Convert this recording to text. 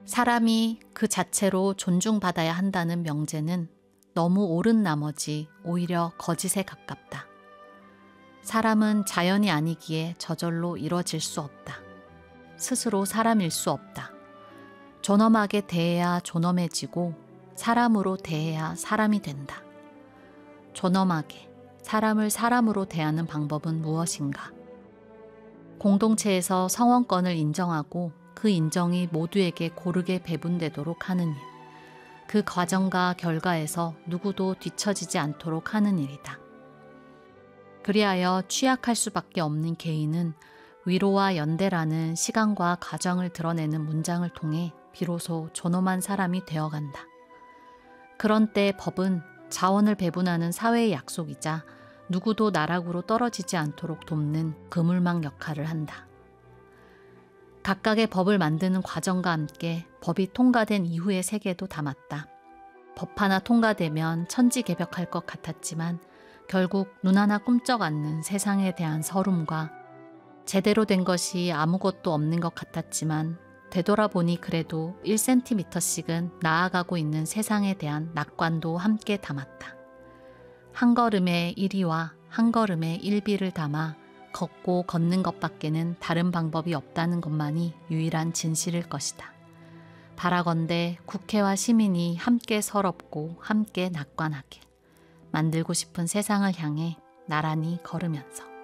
사람이 그 자체로 존중받아야 한다는 명제는 너무 옳은 나머지 오히려 거짓에 가깝다. 사람은 자연이 아니기에 저절로 이뤄질 수 없다. 스스로 사람일 수 없다. 존엄하게 대해야 존엄해지고 사람으로 대해야 사람이 된다. 존엄하게 사람을 사람으로 대하는 방법은 무엇인가? 공동체에서 성원권을 인정하고 그 인정이 모두에게 고르게 배분되도록 하는 일. 그 과정과 결과에서 누구도 뒤처지지 않도록 하는 일이다. 그리하여 취약할 수밖에 없는 개인은 위로와 연대라는 시간과 과정을 드러내는 문장을 통해 비로소 존엄한 사람이 되어간다. 그런 때 법은 자원을 배분하는 사회의 약속이자 누구도 나락으로 떨어지지 않도록 돕는 그물망 역할을 한다. 각각의 법을 만드는 과정과 함께 법이 통과된 이후의 세계도 담았다. 법 하나 통과되면 천지개벽할 것 같았지만 결국 눈 하나 꿈쩍 않는 세상에 대한 서름과 제대로 된 것이 아무것도 없는 것 같았지만 되돌아보니 그래도 1cm씩은 나아가고 있는 세상에 대한 낙관도 함께 담았다. 한 걸음의 1위와 한 걸음의 1비를 담아 걷고 걷는 것밖에는 다른 방법이 없다는 것만이 유일한 진실일 것이다. 바라건대 국회와 시민이 함께 서럽고 함께 낙관하길 만들고 싶은 세상을 향해 나란히 걸으면서